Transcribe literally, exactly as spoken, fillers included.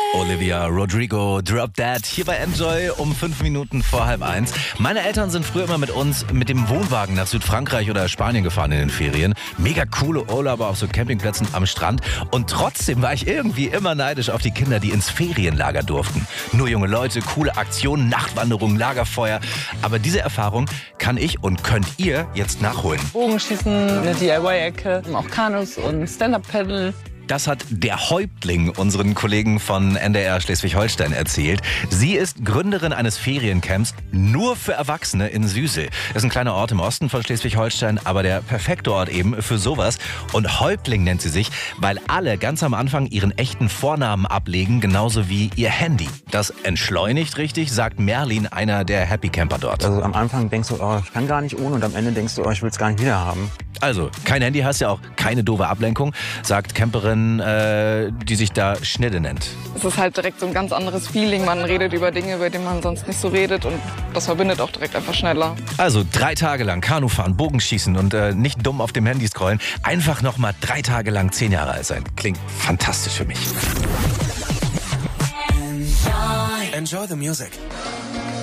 Olivia Rodrigo, Drop That, hier bei Enjoy um fünf Minuten vor halb eins. Meine Eltern sind früher immer mit uns mit dem Wohnwagen nach Südfrankreich oder Spanien gefahren in den Ferien. Mega coole Urlaube auf so Campingplätzen am Strand. Und trotzdem war ich irgendwie immer neidisch auf die Kinder, die ins Ferienlager durften. Nur junge Leute, coole Aktionen, Nachtwanderungen, Lagerfeuer. Aber diese Erfahrung kann ich und könnt ihr jetzt nachholen. Bogenschießen, eine D I Y-Ecke, auch Kanus und Stand-Up-Paddle. Das hat der Häuptling unseren Kollegen von N D R Schleswig-Holstein erzählt. Sie ist Gründerin eines Feriencamps nur für Erwachsene in Süße. Das ist ein kleiner Ort im Osten von Schleswig-Holstein, aber der perfekte Ort eben für sowas. Und Häuptling nennt sie sich, weil alle ganz am Anfang ihren echten Vornamen ablegen, genauso wie ihr Handy. Das entschleunigt richtig, sagt Merlin, einer der Happy Camper dort. Also am Anfang denkst du, oh, ich kann gar nicht ohne, und am Ende denkst du, oh, ich will es gar nicht wieder haben. Also, kein Handy heißt ja auch keine doofe Ablenkung, sagt Camperin, äh, die sich da Schnitte nennt. Es ist halt direkt so ein ganz anderes Feeling. Man redet über Dinge, über die man sonst nicht so redet, und das verbindet auch direkt einfach schneller. Also drei Tage lang Kanufahren, Bogenschießen und äh, nicht dumm auf dem Handy scrollen. Einfach noch mal drei Tage lang zehn Jahre alt sein. Klingt fantastisch für mich. Enjoy the music.